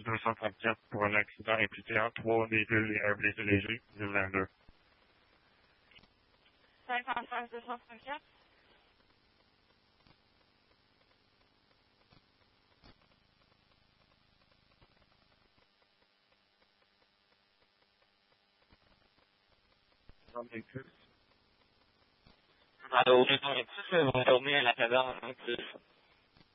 du 234 pour un accident impliquant 3 véhicules et un blessé léger, 1022. 55 234. Allô, 226, vous tournez à la cadence 26.